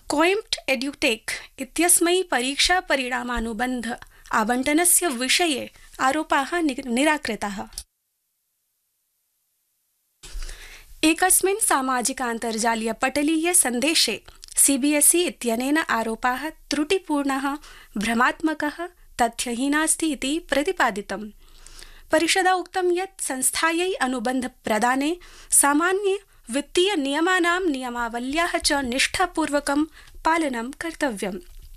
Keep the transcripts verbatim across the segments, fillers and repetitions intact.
कोयम्प्ट् एड्युटेक् इत्यस्मै परीक्षापरिणामानुबन्ध आवण्टनस्य विषये आरोपाः निराकृताः। एकस्मिन् सामाजिकान्तर्जालीयपटलीय सन्देशे सीबीएसई इत्यनेन आरोपाः त्रुटिपूर्णः, भ्रमात्मकः, तथ्यहीनास्ति इति प्रतिपादितम्। परिषदा उक्तं यत् संस्थायै अनुबन्धप्रदाने सामान्य वित्तीय नियमानां नियमावल्याः च निष्ठापूर्वकं पालनं कर्तव्यम्।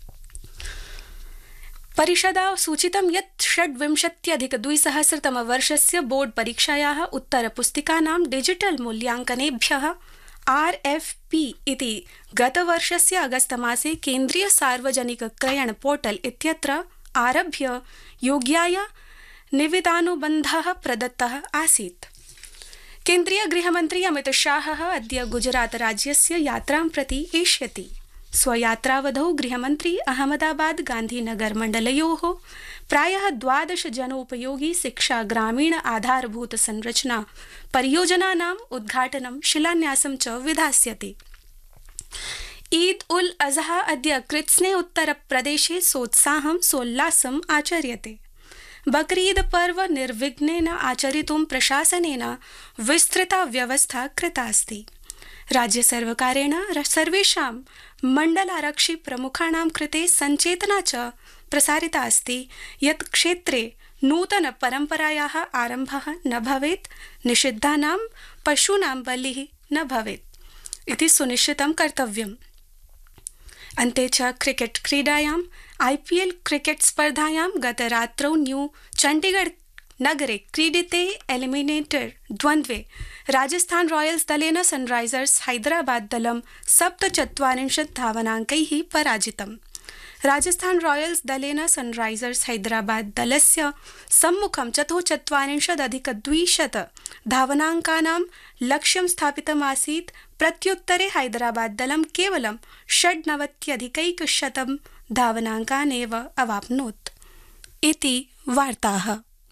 परिषदा सूचितं यत् षड्विंशत्यधिकद्विसहस्रतमवर्षस्य board परीक्षायाः उत्तरपुस्तिकानां digital मूल्याङ्कनेभ्यः R F P इति गतवर्षस्य अगस्तमासे केन्द्रीय सार्वजनिक क्रयण पोर्टल इत्यत्र आरभ्य योग्याय निविदानुबन्धः प्रदत्तः आसीत्। केन्द्रीय गृहमन्त्री अमित शाहः अद्य गुजरात राज्यस्य यात्रां प्रति एष्यति। स्वयात्रावधौ गृहमन्त्री अहमदाबाद गांधीनगर मण्डलयोः प्रायः द्वादश जनोपयोगी शिक्षा ग्रामीण आधारभूत संरचना परियोजनानाम् उद्घाटनं शिलान्यासं च विधास्यति। ईद उल अजहा अद्य कृत्स्ने उत्तरप्रदेशे सोत्साहं सोल्लासम् आचर्यते। बकरीद पर्व निर्विघ्नेन आचरितुं प्रशासनेन विस्तृता व्यवस्था कृता अस्ति। राज्यसर्वकारेण सर्वेषां मण्डलारक्षि प्रमुखाणां कृते सञ्चेतना च प्रसारिता अस्ति यत् क्षेत्रे नूतन परम्परायाः आरम्भः न भवेत्, निषिद्धानां पशूनां बलिः न भवेत् इति सुनिश्चितं कर्तव्यम्। अन्ते च क्रिकेट क्रीडायां आईपीएल क्रिकेट स्पर्धायां गतरात्रौ न्यू चण्डीगढ़ नगरे क्रीडिते एलिमिनेटर द्वन्द्वे राजस्थान रॉयल्स दलेन सनराइजर्स हैदराबाद दलं सप्तचत्वारिंशत् धावनाङ्कैः पराजितम्। राजस्थान रॉयल्स दलेन सनराइजर्स हैदराबाद दलस्य सम्मुखं चतुश्चत्वारिंशदधिकद्विशत धावनाङ्कानां लक्ष्यं स्थापितमासीत्। प्रत्युत्तरे हैदराबाद दलं केवलं षड्नवत्यधिकैकशतं धावनाङ्कानेव अवाप्नोत् इति वार्ताः।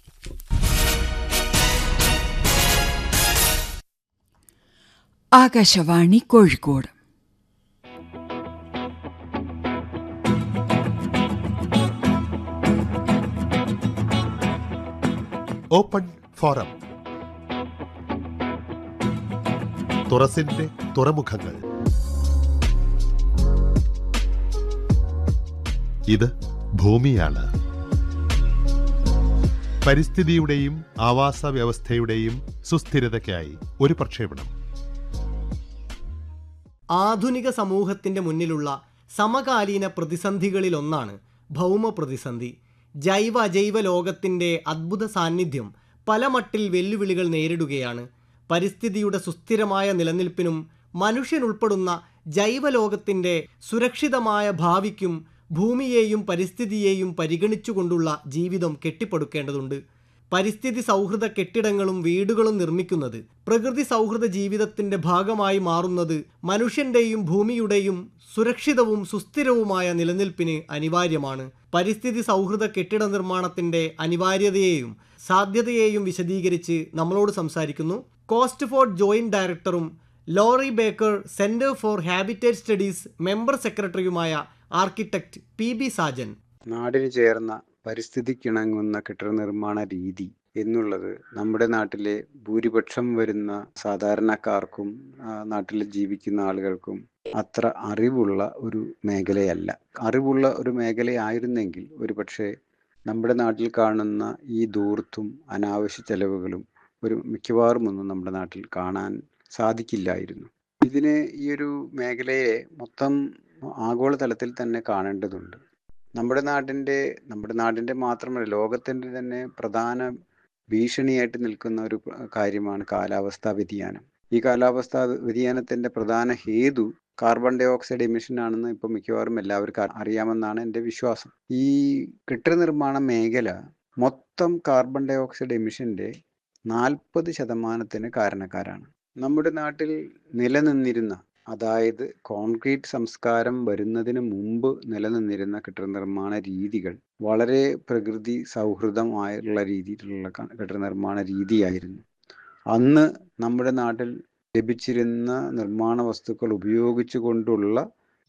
ആകാശവാണി കോഴിക്കോട്. Open forum. തുറസിന്റെ തുറമുഖങ്ങൾ. ഇത് ഭൂമിയാണ്. പരിസ്ഥിതിയുടെയും ആവാസ വ്യവസ്ഥയുടെയും സുസ്ഥിരതയ്ക്കായി ഒരു പ്രക്ഷേപണം. ആധുനിക സമൂഹത്തിൻ്റെ മുന്നിലുള്ള സമകാലീന പ്രതിസന്ധികളിലൊന്നാണ് ഭൗമ പ്രതിസന്ധി. ജൈവ അജൈവ ലോകത്തിൻ്റെ അദ്ഭുത സാന്നിധ്യം പല മട്ടിൽ വെല്ലുവിളികൾ നേരിടുകയാണ്. പരിസ്ഥിതിയുടെ സുസ്ഥിരമായ നിലനിൽപ്പിനും മനുഷ്യനുൾപ്പെടുന്ന ജൈവലോകത്തിൻ്റെ സുരക്ഷിതമായ ഭാവിക്കും ഭൂമിയെയും പരിസ്ഥിതിയെയും പരിഗണിച്ചുകൊണ്ടുള്ള ജീവിതം കെട്ടിപ്പടുക്കേണ്ടതുണ്ട്. പരിസ്ഥിതി സൗഹൃദ കെട്ടിടങ്ങളും വീടുകളും നിർമ്മിക്കുന്നത്, പ്രകൃതി സൗഹൃദ ജീവിതത്തിൻ്റെ ഭാഗമായി മാറുന്നത് മനുഷ്യൻ്റെയും ഭൂമിയുടെയും സുരക്ഷിതവും സുസ്ഥിരവുമായ നിലനിൽപ്പിന് അനിവാര്യമാണ്. പരിസ്ഥിതി സൗഹൃദ കെട്ടിട നിർമ്മാണത്തിൻ്റെ അനിവാര്യതയെയും സാധ്യതയെയും വിശദീകരിച്ച് നമ്മളോട് സംസാരിക്കുന്നു കോസ്റ്റ് ഫോർഡ് ജോയിന്റ് ഡയറക്ടറും lorry Baker centre for habitat studies member സെക്രട്ടറിയുമായ ആർക്കിടെക്ട് പി ബി സാജൻ. നാടിന് ചേർന്ന പരിസ്ഥിതിക്കിണങ്ങുന്ന കെട്ടിട നിർമ്മാണ രീതി എന്നുള്ളത് നമ്മുടെ നാട്ടിലെ ഭൂരിപക്ഷം വരുന്ന സാധാരണക്കാർക്കും നാട്ടിൽ ജീവിക്കുന്ന ആളുകൾക്കും അത്ര അറിവുള്ള ഒരു മേഖലയല്ല. അറിവുള്ള ഒരു മേഖലയായിരുന്നെങ്കിൽ ഒരു പക്ഷേ നമ്മുടെ നാട്ടിൽ കാണുന്ന ഈ ധൂർത്തും അനാവശ്യ ചെലവുകളും ഒരു മിക്കവാറും ഒന്നും നമ്മുടെ നാട്ടിൽ കാണാൻ സാധിക്കില്ലായിരുന്നു. ഇതിന് ഈ ഒരു മേഖലയെ മൊത്തം ആഗോളതലത്തിൽ തന്നെ കാണേണ്ടതുണ്ട്. നമ്മുടെ നാടിൻ്റെ നമ്മുടെ നാടിൻ്റെ മാത്രമല്ല ലോകത്തിൻ്റെ തന്നെ പ്രധാന ഭീഷണിയായിട്ട് നിൽക്കുന്ന ഒരു കാര്യമാണ് കാലാവസ്ഥാ വ്യതിയാനം. ഈ കാലാവസ്ഥാ വ്യതിയാനത്തിൻ്റെ പ്രധാന ഹേതു കാർബൺ ഡൈ ഓക്സൈഡ് എമിഷൻ ആണെന്ന് ഇപ്പോൾ മിക്കവാറും എല്ലാവർക്കും അറിയാമെന്നാണ് എൻ്റെ വിശ്വാസം. ഈ കെട്ടിട നിർമ്മാണ മേഖല മൊത്തം കാർബൺ ഡൈ ഓക്സൈഡ് എമിഷൻ്റെ നാൽപ്പത് ശതമാനത്തിന് കാരണക്കാരാണ്. നമ്മുടെ നാട്ടിൽ നിലനിന്നിരുന്ന, അതായത് കോൺക്രീറ്റ് സംസ്കാരം വരുന്നതിന് മുമ്പ് നിലനിന്നിരുന്ന കെട്ടിട നിർമ്മാണ രീതികൾ വളരെ പ്രകൃതി സൗഹൃദമായുള്ള രീതിയിലുള്ള കെട്ടിട നിർമ്മാണ രീതിയായിരുന്നു. അന്ന് നമ്മുടെ നാട്ടിൽ ലഭിച്ചിരുന്ന നിർമ്മാണ വസ്തുക്കൾ ഉപയോഗിച്ചു കൊണ്ടുള്ള